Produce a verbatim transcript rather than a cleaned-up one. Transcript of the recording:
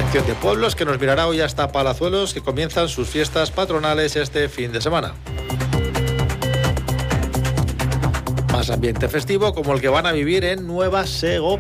Sección de pueblos que nos mirará hoy hasta Palazuelos, que comienzan sus fiestas patronales este fin de semana. Más ambiente festivo como el que van a vivir en Nueva Segovia.